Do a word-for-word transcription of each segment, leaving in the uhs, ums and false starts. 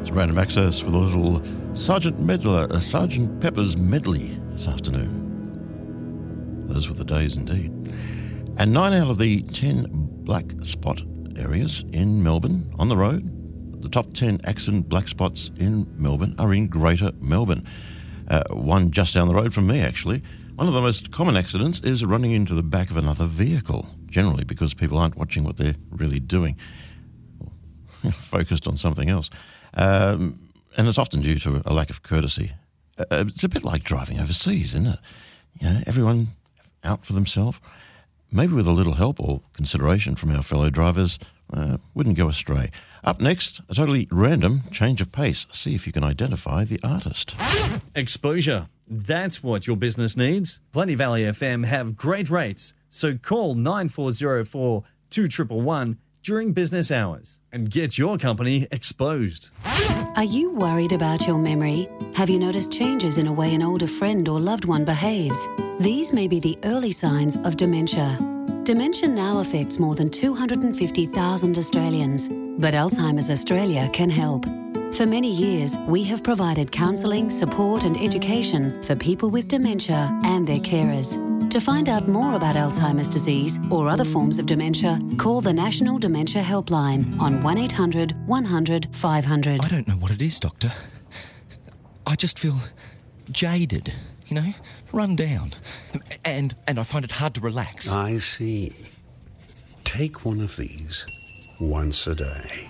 It's Random Access with a little Sergeant Medler, uh, Sergeant Pepper's medley this afternoon. Those were the days indeed. And nine out of the ten black spot areas in Melbourne on the road, the top ten accident black spots in Melbourne are in Greater Melbourne. Uh, one just down the road from me, actually. One of the most common accidents is running into the back of another vehicle, generally because people aren't watching what they're really doing, focused on something else. Um, and it's often due to a lack of courtesy. Uh, it's a bit like driving overseas, isn't it? You know, everyone out for themselves. Maybe with a little help or consideration from our fellow drivers, uh, wouldn't go astray. Up next, a totally random change of pace. See if you can identify the artist. Exposure. That's what your business needs. Plenty Valley F M have great rates, so call nine four zero four, two one one one during business hours and get your company exposed. Are you worried about your memory? Have you noticed changes in a way an older friend or loved one behaves? These may be the early signs of dementia. Dementia now affects more than two hundred fifty thousand Australians, but Alzheimer's Australia can help. For many years, we have provided counselling, support and education for people with dementia and their carers. To find out more about Alzheimer's disease or other forms of dementia, call the National Dementia Helpline on one eight hundred one hundred five hundred. I don't know what it is, Doctor. I just feel jaded, you know, run down. And, and I find it hard to relax. I see. Take one of these once a day.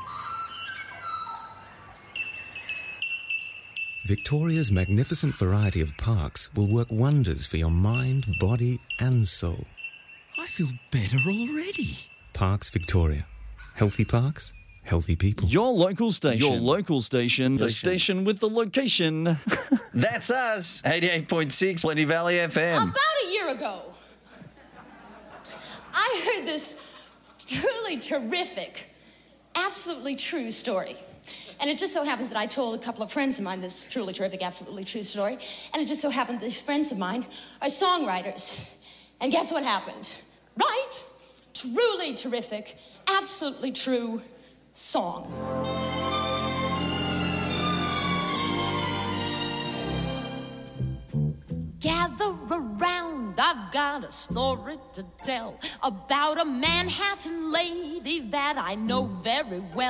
Victoria's magnificent variety of parks will work wonders for your mind, body and soul. I feel better already. Parks Victoria. Healthy parks, healthy people. Your local station. Your local station. The Station. station with the location. That's us. eighty-eight point six Plenty Valley F M. About a year ago, I heard this truly terrific, absolutely true story. And it just so happens that I told a couple of friends of mine this truly terrific, absolutely true story. And it just so happened that these friends of mine are songwriters. And guess what happened? Right? Truly terrific, absolutely true song. Gather around, I've got a story to tell about a Manhattan lady that I know very well.